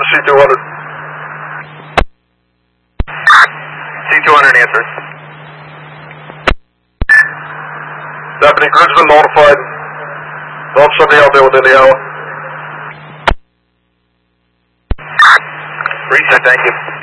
C200. C200 answer. Deputy Grid's been notified. Don't should be out there within the hour. Reset, thank you.